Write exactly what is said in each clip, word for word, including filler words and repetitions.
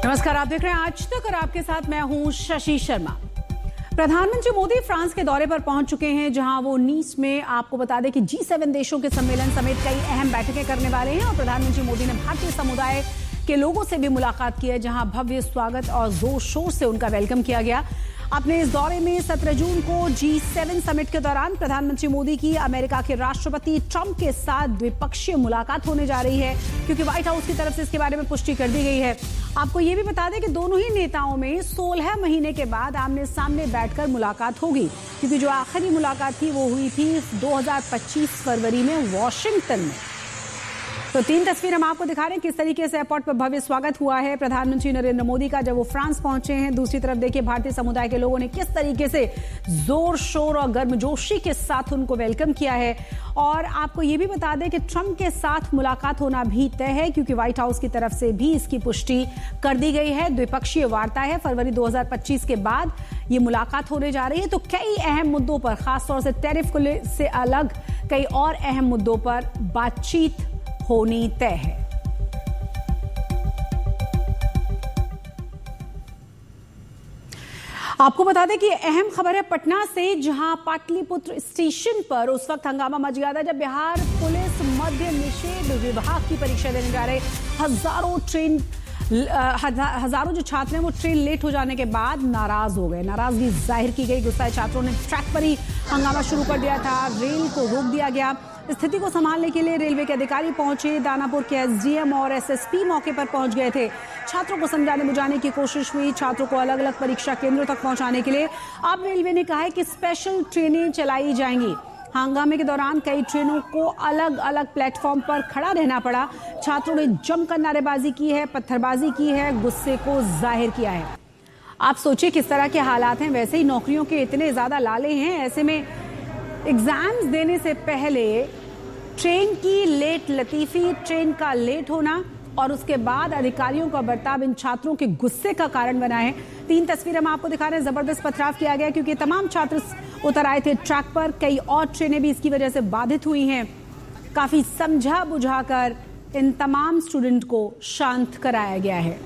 नमस्कार, आप देख रहे हैं आज तक और आपके साथ मैं हूं शशि शर्मा। प्रधानमंत्री मोदी फ्रांस के दौरे पर पहुंच चुके हैं, जहां वो नीस में आपको बता दें कि जी सेवन देशों के सम्मेलन समेत कई अहम बैठकें करने वाले हैं। और प्रधानमंत्री मोदी ने भारतीय समुदाय के लोगों से भी मुलाकात की है, जहां भव्य स्वागत और जोर शोर से उनका वेलकम किया गया। अपने इस दौरे में सत्रह जून को जी सेवन समिट के दौरान प्रधानमंत्री मोदी की अमेरिका के राष्ट्रपति ट्रंप के साथ द्विपक्षीय मुलाकात होने जा रही है, क्योंकि व्हाइट हाउस की तरफ से इसके बारे में पुष्टि कर दी गई है। आपको ये भी बता दें कि दोनों ही नेताओं में सोलह महीने के बाद आमने सामने बैठकर मुलाकात होगी, क्योंकि जो आखिरी मुलाकात थी वो हुई थी दो हज़ार पच्चीस फरवरी में वॉशिंगटन में। तो तीन तस्वीर हम आपको दिखा रहे हैं किस तरीके से एयरपोर्ट पर भव्य स्वागत हुआ है प्रधानमंत्री नरेंद्र मोदी का जब वो फ्रांस पहुंचे हैं। दूसरी तरफ देखिए भारतीय समुदाय के लोगों ने किस तरीके से जोर शोर और गर्मजोशी के साथ उनको वेलकम किया है। और आपको ये भी बता दें कि ट्रंप के साथ मुलाकात होना भी तय है, क्योंकि व्हाइट हाउस की तरफ से भी इसकी पुष्टि कर दी गई है। द्विपक्षीय वार्ता है, फरवरी दो हज़ार पच्चीस के बाद ये मुलाकात होने जा रही है। तो कई अहम मुद्दों पर, खासतौर से टैरिफ से अलग कई और अहम मुद्दों पर बातचीत होनी तय है। आपको बता दें कि अहम खबर है पटना से, जहां पाटलिपुत्र स्टेशन पर उस वक्त हंगामा मच गया था जब बिहार पुलिस मद्य निषेध विभाग की परीक्षा देने जा रहे हजारों ट्रेन हजारों जो छात्र हैं वो ट्रेन लेट हो जाने के बाद नाराज हो गए। नाराजगी जाहिर की गई, गुस्साए छात्रों ने ट्रैक पर ही हंगामा शुरू कर दिया था। रेल को रोक दिया गया। स्थिति को संभालने के लिए रेलवे के अधिकारी पहुंचे। दानापुर के एसडीएम और एसएसपी मौके पर पहुंच गए थे। छात्रों को समझाने बुझाने की कोशिश हुई, छात्रों को अलग अलग परीक्षा केंद्रों तक पहुंचाने के लिए। अब रेलवे ने कहा है कि स्पेशल ट्रेनें चलाई जाएंगी। हंगामे के दौरान कई ट्रेनों को अलग अलग प्लेटफॉर्म पर खड़ा रहना पड़ा। छात्रों ने जमकर नारेबाजी की है, पत्थरबाजी की है, गुस्से को जाहिर किया है। आप सोचिए किस तरह के हालात हैं। वैसे ही नौकरियों के इतने ज्यादा लाले हैं, ऐसे में एग्जाम्स देने से पहले ट्रेन की लेट लतीफी, ट्रेन का लेट होना और उसके बाद अधिकारियों का बर्ताव इन छात्रों के गुस्से का कारण बना है। तीन तस्वीरें हम आपको दिखा रहे हैं। जबरदस्त पथराव किया गया क्योंकि तमाम छात्र उतर आए थे ट्रैक पर। कई और ट्रेनें भी इसकी वजह से बाधित हुई हैं। काफी समझा बुझाकर इन तमाम स्टूडेंट को शांत कराया गया है।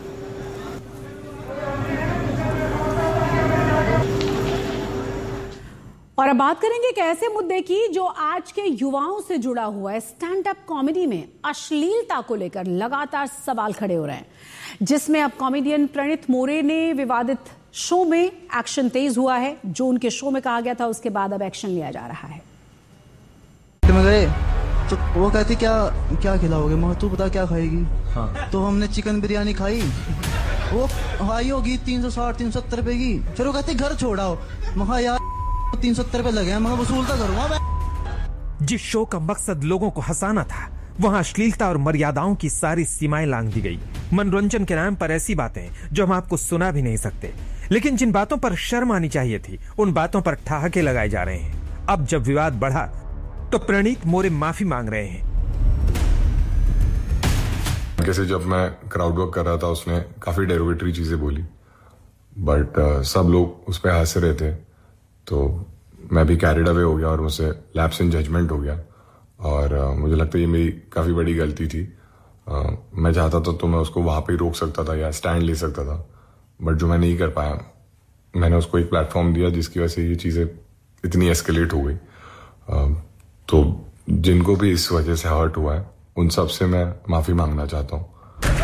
और अब बात करेंगे एक ऐसे मुद्दे की जो आज के युवाओं से जुड़ा हुआ है। स्टैंड अप कॉमेडी में अश्लीलता को लेकर लगातार सवाल खड़े हो रहे हैं, जिसमें अब कॉमेडियन प्रणीत मोरे ने विवादित शो में एक्शन तेज हुआ है। जो उनके शो में कहा गया था उसके बाद अब एक्शन लिया जा रहा है। गए तो वो कहती क्या क्या खिलाओगे, मैं तू बता क्या खाएगी। हाँ। तो हमने चिकन बिरयानी खाई, वो आई होगी तीन सौ साठ तीन सौ सत्तर रुपए की। फिर वो कहती घर छोड़ाओ, महा यार तीन सौ सत्तर रुपए लगे हैं, मैं वसूलता करूंगा। जिस शो का मकसद लोगों को हंसाना था, वहां अश्लीलता और मर्यादाओं की सारी सीमाएं लांघ दी गई। मनोरंजन के नाम पर ऐसी बातें जो हम आपको सुना भी नहीं सकते, लेकिन जिन बातों पर शर्म आनी चाहिए थी, उन बातों पर ठहाके लगाए जा रहे हैं। अब जब विवाद बढ़ा तो प्रणीत मोरे माफी मांग रहे हैं। कैसे जब मैं क्राउड वर्क कर रहा था उसने काफी डेरोगेटरी चीजें बोली, बट uh, सब लोग उस पर हंस रहे थे, तो मैं भी कैरिड अवे हो गया और मुझसे लैप्स इन जजमेंट हो गया। और uh, मुझे लगता है ये मेरी काफी बड़ी गलती थी। uh, मैं चाहता था तो मैं उसको वहां पे ही रोक सकता था या स्टैंड ले सकता था, बट जो मैं नहीं कर पाया, मैंने उसको एक प्लेटफॉर्म दिया जिसकी वजह से ये चीजें इतनी एस्केलेट हो गई। uh, तो जिनको भी इस वजह से हर्ट हुआ है उन सब से मैं माफी मांगना चाहता हूँ।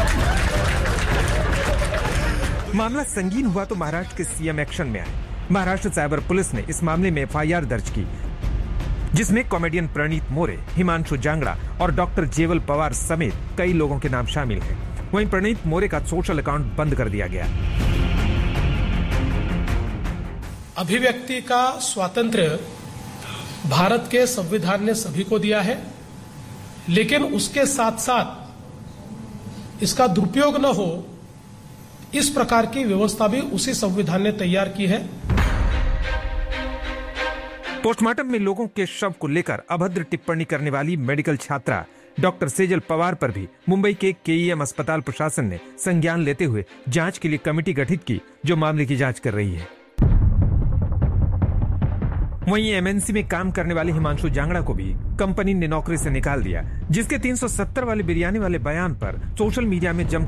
मामला संगीन हुआ तो महाराष्ट्र के सीएम एक्शन में आए। महाराष्ट्र साइबर पुलिस ने इस मामले में एफआईआर दर्ज की, जिसमें कॉमेडियन प्रणीत मोरे, हिमांशु जांगड़ा और डॉक्टर जेवल पवार समेत कई लोगों के नाम शामिल हैं। वहीं प्रणीत मोरे का सोशल अकाउंट बंद कर दिया गया। अभिव्यक्ति का स्वातंत्र्य भारत के संविधान ने सभी को दिया है, लेकिन उसके साथ साथ इसका दुरुपयोग न हो, इस प्रकार की व्यवस्था भी उसी संविधान ने तैयार की है। पोस्टमार्टम में लोगों के शव को लेकर अभद्र टिप्पणी करने वाली मेडिकल छात्रा डॉक्टर सेजल पवार पर भी मुंबई के केईएम अस्पताल प्रशासन ने संज्ञान लेते हुए जांच के लिए कमेटी गठित की, जो मामले की जांच कर रही है। वहीं एमएनसी में काम करने वाले हिमांशु जांगड़ा को भी कंपनी ने नौकरी से निकाल दिया, जिसके तीन सौ सत्तर वाले बिरयानी वाले बयान पर सोशल मीडिया में जमकर